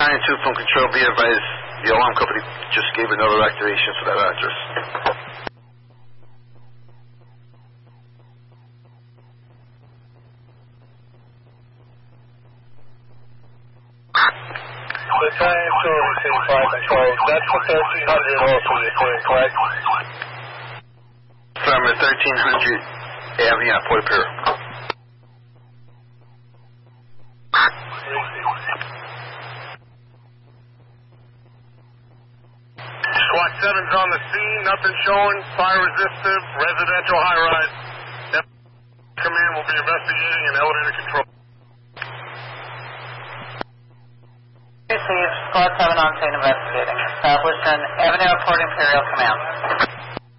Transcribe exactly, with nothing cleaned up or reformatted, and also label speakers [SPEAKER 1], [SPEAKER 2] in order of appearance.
[SPEAKER 1] nine two from Control, be advised, the alarm company just gave another activation for that address.
[SPEAKER 2] The nine two receive five Control. That's the thirteen hundred also you're saying, correct?
[SPEAKER 1] Affirmative, thirteen hundred Avenue at Port Pier.
[SPEAKER 2] SWAT seven's on the scene, nothing showing, fire resistive, residential high rise. Command will be investigating and elevator control.
[SPEAKER 3] Received, SWAT seven on scene investigating. Establishing Avenue at Port Imperial Command.